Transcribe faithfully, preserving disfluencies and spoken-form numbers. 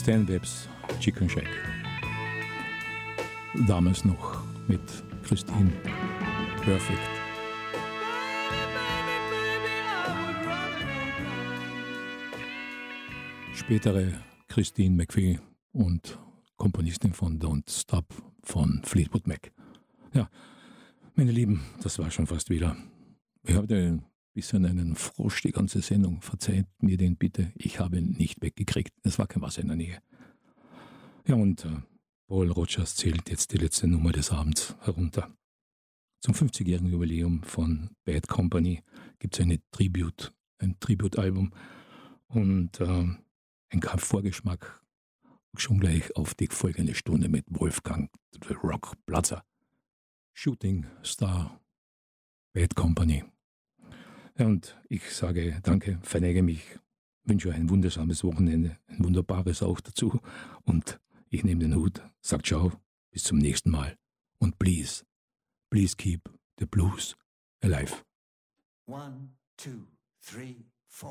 Stan Webbs Chicken Shack. Damals noch mit Christine Perfect. Spätere Christine McVie und Komponistin von Don't Stop von Fleetwood Mac. Ja, meine Lieben, das war schon fast wieder. Ich habe ein bisschen einen Frosch die ganze Sendung. Verzeiht mir den bitte, ich habe ihn nicht weggekriegt. Es war kein Wasser in der Nähe. Ja, und äh, Paul Rogers zählt jetzt die letzte Nummer des Abends herunter. Zum fünfzigjährigen Jubiläum von Bad Company gibt es eine Tribute, ein Tribute-Album und äh, ein Vorgeschmack schon gleich auf die folgende Stunde mit Wolfgang The Rock Platzer. Shooting Star, Bad Company. Ja, und ich sage danke, verneige mich, wünsche euch ein wundersames Wochenende, ein wunderbares auch dazu und ich nehme den Hut, sag ciao, bis zum nächsten Mal und please, please keep the blues alive. One, two, three.